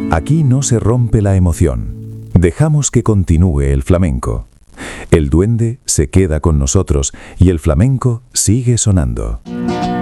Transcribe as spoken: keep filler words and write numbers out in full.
Aquí no se rompe la emoción. Dejamos que continúe el flamenco. El duende se queda con nosotros y el flamenco sigue sonando.